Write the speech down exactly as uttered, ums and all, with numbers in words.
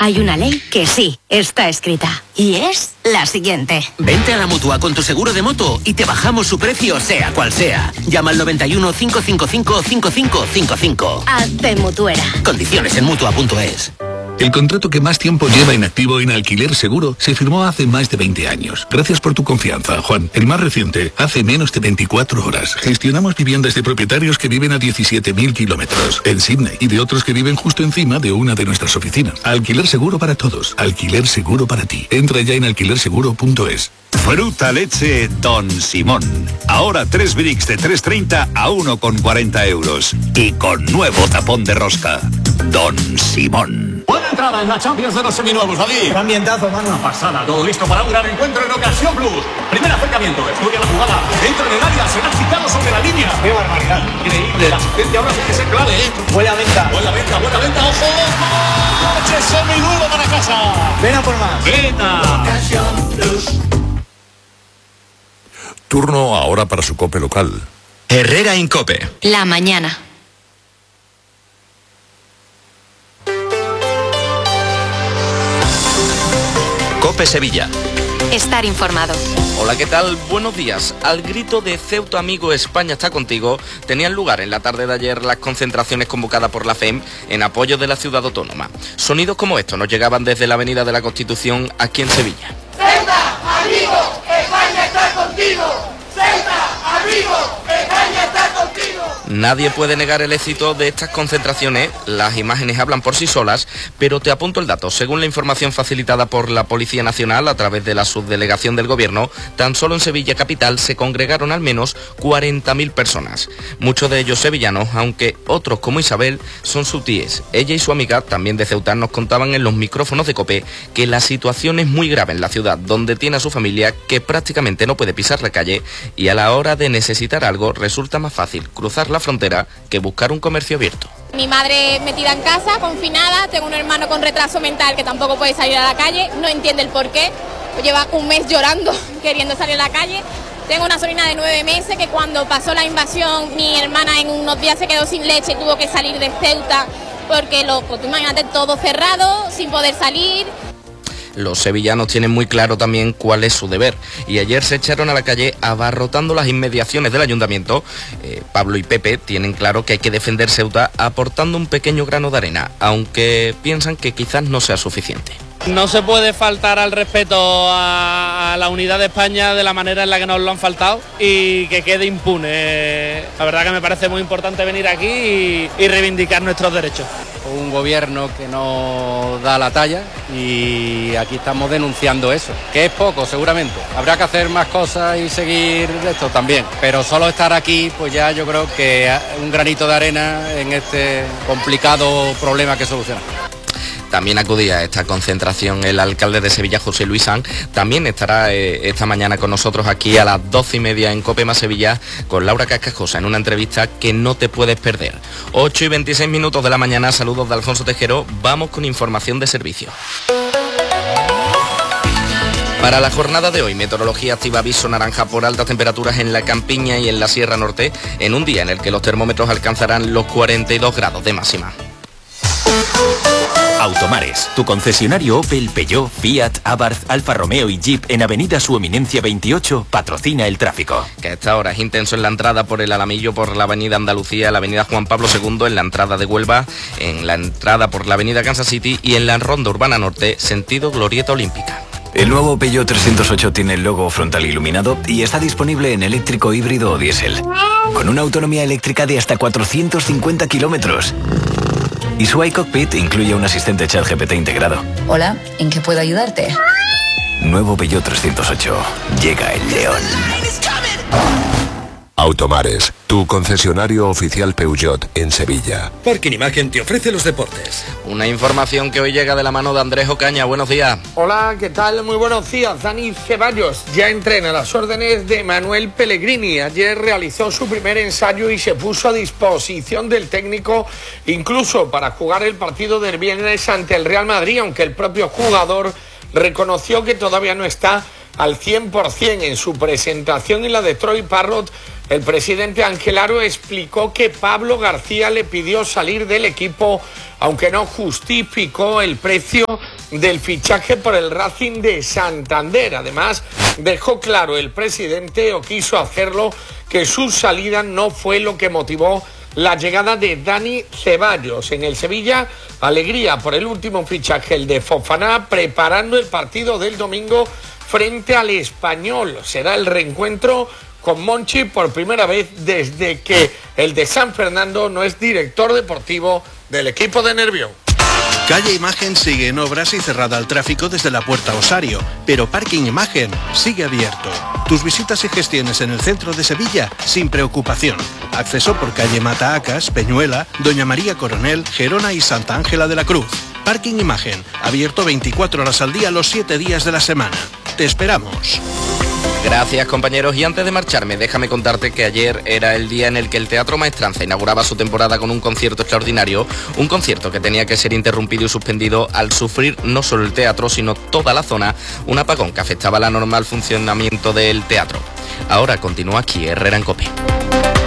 hay una ley que sí está escrita. Y es la siguiente. Vente a la Mutua con tu seguro de moto y te bajamos su precio sea cual sea. Llama al noventa y uno, cinco cinco cinco, cinco cinco cinco cinco. Hazte mutuera. Condiciones en mutua punto es. El contrato que más tiempo lleva inactivo en Alquiler Seguro se firmó hace más de veinte años. Gracias por tu confianza, Juan. El más reciente, hace menos de veinticuatro horas. Gestionamos viviendas de propietarios que viven a diecisiete mil kilómetros en Sydney y de otros que viven justo encima de una de nuestras oficinas. Alquiler Seguro para todos. Alquiler Seguro para ti. Entra ya en alquiler seguro punto es. Fruta leche Don Simón. Ahora tres bricks de tres treinta a uno con cuarenta euros. Y con nuevo tapón de rosca. Don Simón. Buena entrada en la Champions de los seminuevos, David. Qué ambientazo, mano. Una pasada, todo listo para un gran encuentro en Ocasión Plus. Primer acercamiento, estudia la jugada. Entra en el área, será citado sobre la línea. Qué barbaridad. Increíble, la asistencia ahora tiene que ser clave, ¿eh? Buena venta. Buena venta, buena venta, ojo. Coche seminuevo para casa. Ven a por más. Venta. Ocasión Plus. Turno ahora para su COPE local. Herrera Incope. La mañana. COPE Sevilla. Estar informado. Hola, ¿qué tal? Buenos días. Al grito de Ceuta amigo, España está contigo, tenían lugar en la tarde de ayer las concentraciones convocadas por la F E M en apoyo de la ciudad autónoma. Sonidos como estos nos llegaban desde la Avenida de la Constitución aquí en Sevilla. ¡Ceuta amigo! ¡España está contigo! ¡Ceuta amigo! ¡España está contigo! Nadie puede negar el éxito de estas concentraciones, las imágenes hablan por sí solas, pero te apunto el dato. Según la información facilitada por la Policía Nacional a través de la subdelegación del Gobierno, tan solo en Sevilla capital se congregaron al menos cuarenta mil personas. Muchos de ellos sevillanos, aunque otros como Isabel son sutíes. Ella y su amiga, también de Ceuta, nos contaban en los micrófonos de COPE que la situación es muy grave en la ciudad, donde tiene a su familia que prácticamente no puede pisar la calle y a la hora de necesitar algo resulta más fácil cruzar la frontera que buscar un comercio abierto. Mi madre metida en casa, confinada, tengo un hermano con retraso mental que tampoco puede salir a la calle, no entiende el porqué, lleva un mes llorando queriendo salir a la calle. Tengo una sobrina de nueve meses que cuando pasó la invasión mi hermana en unos días se quedó sin leche y tuvo que salir de Ceuta porque lo, pues, imagínate, todo cerrado, sin poder salir. Los sevillanos tienen muy claro también cuál es su deber y ayer se echaron a la calle abarrotando las inmediaciones del ayuntamiento. Eh, Pablo y Pepe tienen claro que hay que defender Ceuta aportando un pequeño grano de arena, aunque piensan que quizás no sea suficiente. No se puede faltar al respeto a, a la unidad de España de la manera en la que nos lo han faltado y que quede impune. La verdad que me parece muy importante venir aquí y, y reivindicar nuestros derechos. Un gobierno que no da la talla y aquí estamos denunciando eso, que es poco seguramente. Habrá que hacer más cosas y seguir esto también, pero solo estar aquí pues ya yo creo que es un granito de arena en este complicado problema que solucionar. También acudía a esta concentración el alcalde de Sevilla, José Luis Sanz. También estará eh, esta mañana con nosotros aquí a las doce y media en COPE más Sevilla con Laura Cascajosa en una entrevista que no te puedes perder. ocho y veintiséis minutos de la mañana, saludos de Alfonso Tejero. Vamos con información de servicio. Para la jornada de hoy, meteorología activa aviso naranja por altas temperaturas en la Campiña y en la Sierra Norte, en un día en el que los termómetros alcanzarán los cuarenta y dos grados de máxima. Automares, tu concesionario Opel, Peugeot, Fiat, Abarth, Alfa Romeo y Jeep en Avenida Su Eminencia veintiocho, patrocina el tráfico. Que a esta hora es intenso en la entrada por el Alamillo, por la Avenida Andalucía, la Avenida Juan Pablo segundo, en la entrada de Huelva, en la entrada por la Avenida Kansas City y en la Ronda Urbana Norte, sentido Glorieta Olímpica. El nuevo Peugeot trescientos ocho tiene el logo frontal iluminado y está disponible en eléctrico, híbrido o diésel, con una autonomía eléctrica de hasta cuatrocientos cincuenta kilómetros. Y su iCockpit incluye un asistente ChatGPT integrado. Hola, ¿en qué puedo ayudarte? Nuevo Peugeot trescientos ocho. Llega el león. Automares, tu concesionario oficial Peugeot en Sevilla. Parking Imagen te ofrece los deportes. Una información que hoy llega de la mano de Andrés Ocaña. Buenos días. Hola, ¿qué tal? Muy buenos días. Dani Ceballos ya entrena a las órdenes de Manuel Pellegrini. Ayer realizó su primer ensayo y se puso a disposición del técnico incluso para jugar el partido del viernes ante el Real Madrid, aunque el propio jugador reconoció que todavía no está al cien por ciento. En su presentación en la de Troy Parrott, el presidente Ángel Aro explicó que Pablo García le pidió salir del equipo, aunque no justificó el precio del fichaje por el Racing de Santander. Además, dejó claro el presidente, o quiso hacerlo, que su salida no fue lo que motivó la llegada de Dani Ceballos. En el Sevilla, alegría por el último fichaje, el de Fofana, preparando el partido del domingo frente al Español. Será el reencuentro con Monchi por primera vez desde que el de San Fernando no es director deportivo del equipo de Nervión. Calle Imagen sigue en obras y cerrada al tráfico desde la Puerta Osario, pero Parking Imagen sigue abierto. Tus visitas y gestiones en el centro de Sevilla sin preocupación. Acceso por calle Mataacas, Peñuela, Doña María Coronel, Gerona y Santa Ángela de la Cruz. Parking Imagen, abierto veinticuatro horas al día los siete días de la semana. Te esperamos. Gracias, compañeros, y antes de marcharme, déjame contarte que ayer era el día en el que el Teatro Maestranza inauguraba su temporada con un concierto extraordinario, un concierto que tenía que ser interrumpido y suspendido al sufrir no solo el teatro, sino toda la zona, un apagón que afectaba al normal funcionamiento del teatro. Ahora continúa aquí Herrera en COPE.